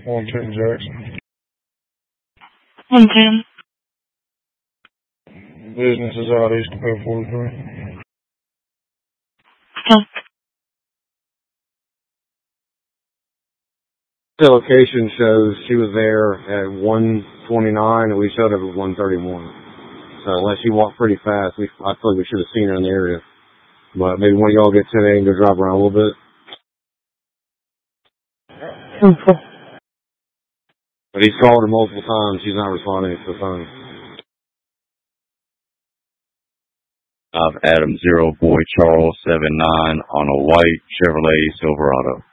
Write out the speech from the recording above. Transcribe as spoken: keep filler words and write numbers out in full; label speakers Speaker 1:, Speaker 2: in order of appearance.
Speaker 1: one ten Jackson.
Speaker 2: one ten.
Speaker 1: Business is out east of Hill forty-three.
Speaker 2: Oh.
Speaker 3: The location shows she was there at one twenty-nine and we showed up at one thirty-one. So unless she walked pretty fast, we, I feel like we should have seen her in the area. But maybe one of y'all get ten A and go drive around a little bit.
Speaker 2: Okay.
Speaker 3: But he's called her multiple times. She's not responding to the phone.
Speaker 4: Of Adam Zero Boy Charles seven nine on a white Chevrolet Silverado.